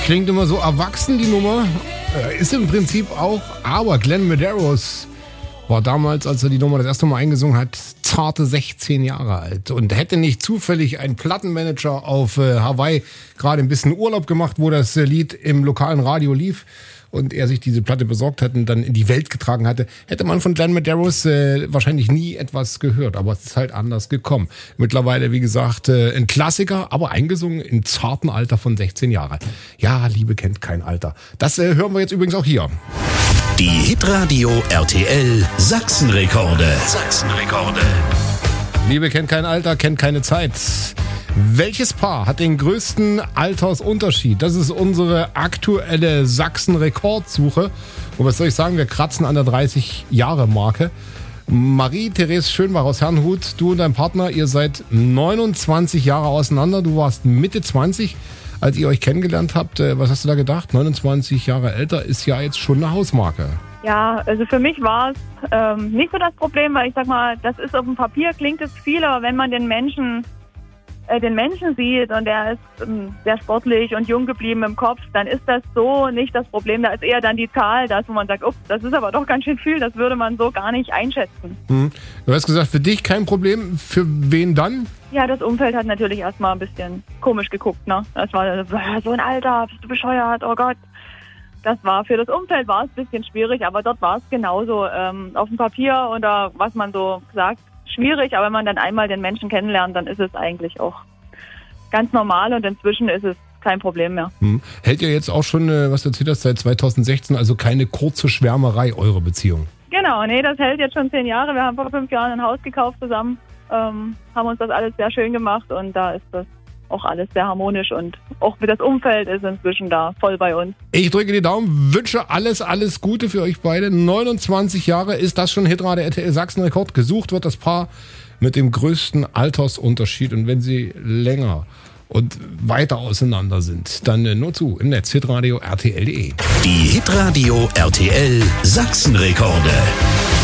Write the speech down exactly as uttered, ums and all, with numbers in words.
Klingt immer so erwachsen, die Nummer. Ist im Prinzip auch, aber Glenn Medeiros war damals, als er die Nummer das erste Mal eingesungen hat, zarte sechzehn Jahre alt und hätte nicht zufällig ein Plattenmanager auf äh, Hawaii gerade ein bisschen Urlaub gemacht, wo das äh, Lied im lokalen Radio lief und er sich diese Platte besorgt hat und dann in die Welt getragen hatte, hätte man von Glenn Medeiros äh, wahrscheinlich nie etwas gehört, aber es ist halt anders gekommen. Mittlerweile, wie gesagt, äh, ein Klassiker, aber eingesungen im zarten Alter von sechzehn Jahren. Ja, Liebe kennt kein Alter. Das äh, hören wir jetzt übrigens auch hier. Die Hitradio R T L Sachsenrekorde. Sachsenrekorde. Liebe kennt kein Alter, kennt keine Zeit. Welches Paar hat den größten Altersunterschied? Das ist unsere aktuelle Sachsen-Rekordsuche. Und was soll ich sagen, wir kratzen an der dreißig-Jahre-Marke. Marie-Therese Schönbach aus Herrnhut, du und dein Partner, ihr seid neunundzwanzig Jahre auseinander. Du warst Mitte zwanzig, als ihr euch kennengelernt habt. Was hast du da gedacht? neunundzwanzig Jahre älter ist ja jetzt schon eine Hausmarke. Ja, also für mich war es ähm, nicht so das Problem, weil ich sag mal, das ist auf dem Papier, klingt es viel, aber wenn man den Menschen äh, den Menschen sieht und der ist ähm, sehr sportlich und jung geblieben im Kopf, dann ist das so nicht das Problem. Da ist eher dann die Zahl, das, wo man sagt, ups, das ist aber doch ganz schön viel, das würde man so gar nicht einschätzen. Hm. Du hast gesagt, für dich kein Problem, für wen dann? Ja, das Umfeld hat natürlich erstmal ein bisschen komisch geguckt, ne? Das war so ein Alter, bist du bescheuert, oh Gott. Das war, für das Umfeld war es ein bisschen schwierig, aber dort war es genauso ähm, auf dem Papier oder was man so sagt, schwierig. Aber wenn man dann einmal den Menschen kennenlernt, dann ist es eigentlich auch ganz normal und inzwischen ist es kein Problem mehr. Hm. Hält ihr jetzt auch schon, was du erzählt hast, seit zweitausendsechzehn, also keine kurze Schwärmerei, eure Beziehung? Genau, nee, das hält jetzt schon zehn Jahre. Wir haben vor fünf Jahren ein Haus gekauft zusammen, ähm, haben uns das alles sehr schön gemacht und da ist das auch alles sehr harmonisch und auch das Umfeld ist inzwischen da voll bei uns. Ich drücke die Daumen, wünsche alles, alles Gute für euch beide. neunundzwanzig Jahre ist das schon Hitradio R T L Sachsen-Rekord. Gesucht wird das Paar mit dem größten Altersunterschied und wenn sie länger und weiter auseinander sind, dann nur zu im Netz hitradio R T L punkt de. Die Hitradio R T L Sachsenrekorde.